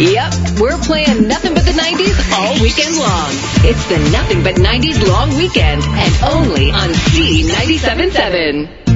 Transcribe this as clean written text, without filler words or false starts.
Yep, we're playing nothing but the 90s all weekend long. It's the Nothing But 90s Long Weekend, and only on C97.7.